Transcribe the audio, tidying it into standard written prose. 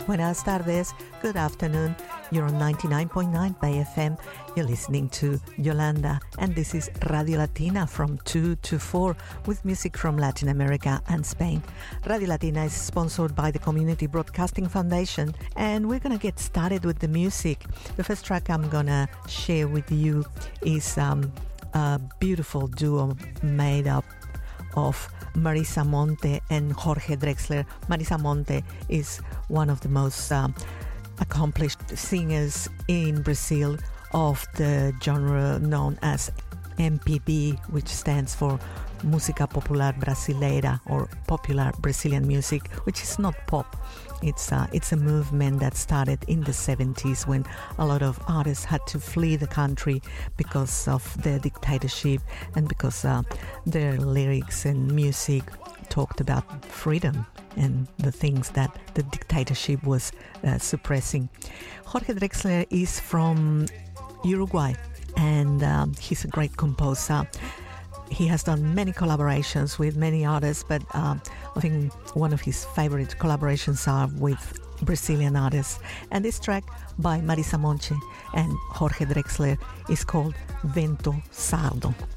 buenas tardes, good afternoon. You're on 99.9 Bay FM. You're listening to Yolanda, and this is Radio Latina from 2 to 4 with music from Latin America and Spain. Radio Latina is sponsored by the Community Broadcasting Foundation, and we're going to get started with the music. The first track I'm going to share with you is a beautiful duo made up of Marisa Monte and Jorge Drexler. Marisa Monte is one of the most accomplished singers in Brazil of the genre known as MPB, which stands for Música Popular Brasileira, or popular Brazilian music, which is not pop. It's a movement that started in the 70s when a lot of artists had to flee the country because of the dictatorship and because their lyrics and music talked about freedom and the things that the dictatorship was suppressing. Jorge Drexler is from Uruguay, and he's a great composer. He has done many collaborations with many artists, but I think one of his favorite collaborations are with Brazilian artists. And this track by Marisa Monte and Jorge Drexler is called Vento Sardo.